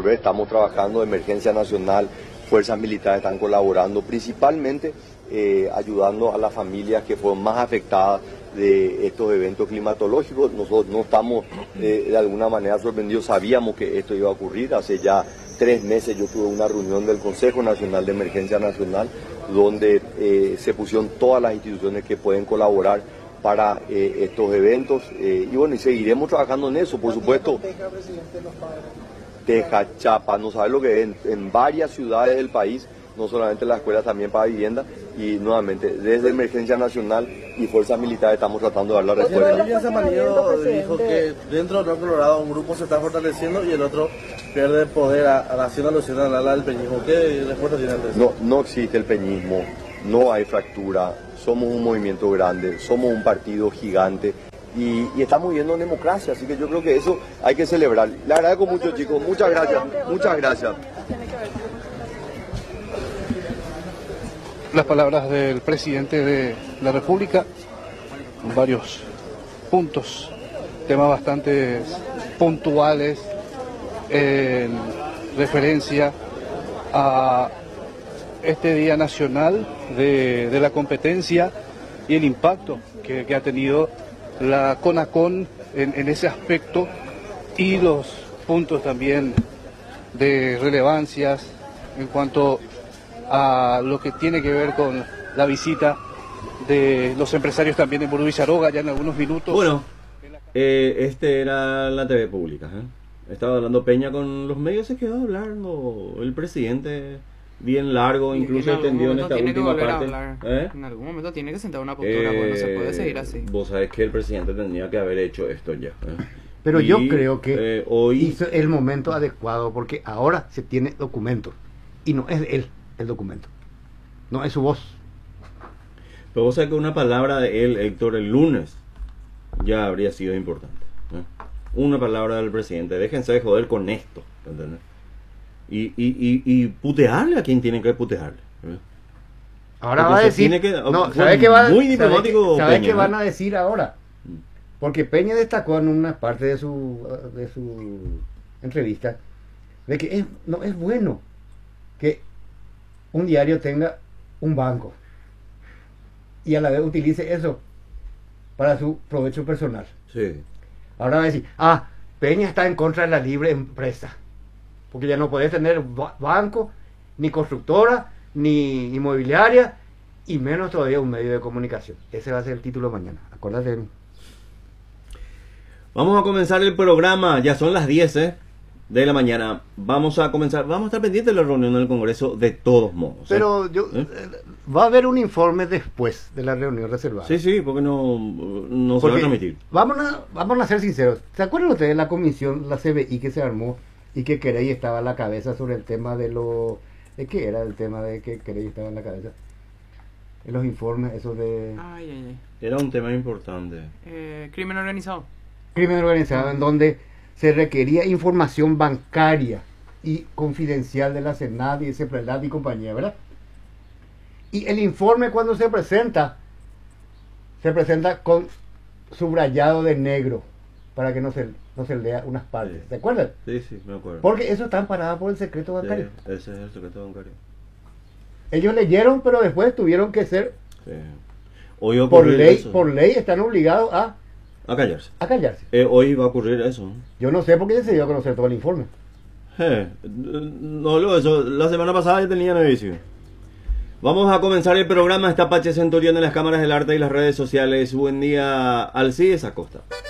resolver. Estamos trabajando, Emergencia Nacional, fuerzas militares están colaborando, principalmente ayudando a las familias que fueron más afectadas de estos eventos climatológicos. Nosotros no estamos de alguna manera sorprendidos, sabíamos que esto iba a ocurrir. Hace ya 3 meses yo tuve una reunión del Consejo Nacional de Emergencia Nacional donde se pusieron todas las instituciones que pueden colaborar para estos eventos y bueno, y seguiremos trabajando en eso, por supuesto. Texas, Chiapas, no sabes lo que es en varias ciudades del país, no solamente las escuelas, también para vivienda, y nuevamente desde Emergencia Nacional y Fuerzas Militares estamos tratando de dar la respuesta. Ayer Samaniego dijo que dentro de Colorado un grupo se está fortaleciendo y el otro pierde poder haciendo alusión a la del peñismo. ¿Qué respuesta tiene ante eso? No existe el peñismo, no hay fractura, somos un movimiento grande, somos un partido gigante. Y estamos viviendo en democracia, así que yo creo que eso hay que celebrar. Le agradezco mucho, chicos, muchas gracias, muchas gracias. Las palabras del presidente de la República, varios puntos, temas bastante puntuales en referencia a este Día Nacional de la Competencia y el impacto que ha tenido la CONACON en ese aspecto y los puntos también de relevancias en cuanto a lo que tiene que ver con la visita de los empresarios también en Burú y Saroga ya en algunos minutos. Bueno, este era la TV pública, Estaba hablando Peña con los medios, se quedó hablando el presidente bien largo, incluso extendido en esta última parte. En algún momento tiene que sentar una postura, no se puede seguir así. Vos sabés que el presidente tendría que haber hecho esto ya. Pero yo creo que hoy hizo el momento adecuado porque ahora se tiene documento y no es de él el documento, no es su voz. Pero vos sabés que una palabra de él, Héctor, el lunes ya habría sido importante. Una palabra del presidente, déjense de joder con esto, ¿entendés? Y putearle a quien tiene que putearle. Ahora va a decir, ¿sabe qué muy diplomático? ¿Sabe qué van a decir ahora? Porque Peña destacó en una parte de su entrevista de que no es bueno que un diario tenga un banco y a la vez utilice eso para su provecho personal. Sí. Ahora va a decir, Peña está en contra de la libre empresa, porque ya no puede tener banco, ni constructora, ni inmobiliaria, y menos todavía un medio de comunicación. Ese va a ser el título mañana, acuérdate de mí. Vamos a comenzar el programa, ya son las 10 de la mañana. Vamos a estar pendientes de la reunión del Congreso de todos modos. Pero va a haber un informe después de la reunión reservada. Sí, porque no se va a transmitir. Vamos a ser sinceros. ¿Se acuerdan ustedes de la comisión, la CBI que se armó y que Querey estaba a la cabeza sobre el tema de lo... ¿De qué era el tema de que Querey estaba en la cabeza? En los informes, esos de... Era un tema importante. Crimen organizado. Crimen organizado, en donde se requería información bancaria y confidencial de la Senad y CEPRELAT y compañía, ¿verdad? Y el informe cuando se presenta con subrayado de negro para que no se lea unas partes. ¿Se acuerdan? Sí, me acuerdo. Porque eso está amparado por el secreto bancario. Sí, ese es el secreto bancario. Ellos leyeron, pero después tuvieron que ser... Sí. Por ley están obligados a callarse. Hoy va a ocurrir eso. Yo no sé por qué se dio a conocer todo el informe. Eso, la semana pasada ya tenía novicio. Vamos a comenzar el programa. Está Pache Centurión en las cámaras del arte y las redes sociales. Buen día, Alcides Acosta.